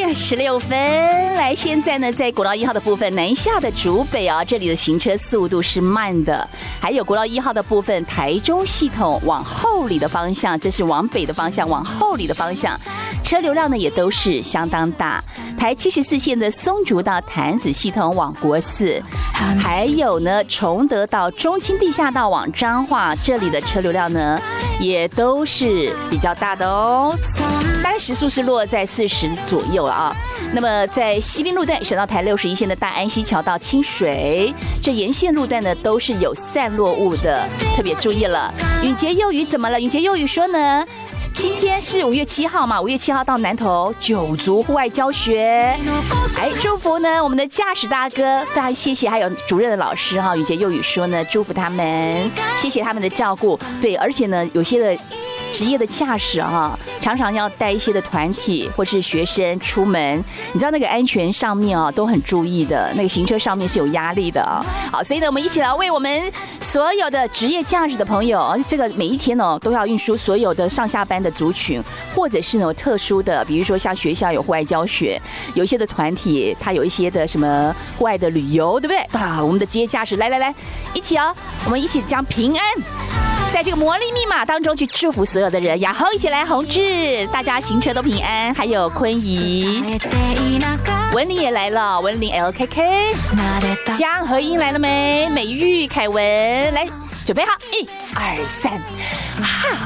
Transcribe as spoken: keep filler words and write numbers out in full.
点十六分，来，现在呢，在国道一号的部分，南下的竹北啊，这里的行车速度是慢的。还有国道一号的部分，台中系统往后里的方向，这是往北的方向，往后里的方向，车流量呢也都是相当大。台七十四线的松竹到潭子系统往国四，还有呢，崇德到中清地下道往彰化，这里的车流量呢也都是比较大的哦，大概时速是落在四十左右了啊。那么在西滨路段省道台六十一线的大安溪桥到清水，这沿线路段呢都是有散落物的，特别注意了。允杰幼语怎么了？允杰幼语说呢，今天是五月七号嘛，五月七号到南投九族户外教学，哎，祝福呢我们的驾驶大哥，非常谢谢，还有主任的老师哈，允杰幼语说呢，祝福他们，谢谢他们的照顾，对，而且呢，有些的职业的驾驶啊，常常要带一些的团体或是学生出门，你知道那个安全上面啊都很注意的，那个行车上面是有压力的啊。好，所以呢，我们一起来为我们所有的职业驾驶的朋友，这个每一天呢都要运输所有的上下班的族群，或者是呢特殊的，比如说像学校有户外教学，有一些的团体它有一些的什么户外的旅游，对不对啊？我们的职业驾驶，来来来，一起哦，我们一起将平安在这个魔力密码当中去祝福所有的人，然后一起来宏志，大家行车都平安。还有坤怡、文玲也来了，文玲 L K K， 江和英来了没？美玉、凯文来，准备好，一二三，哈。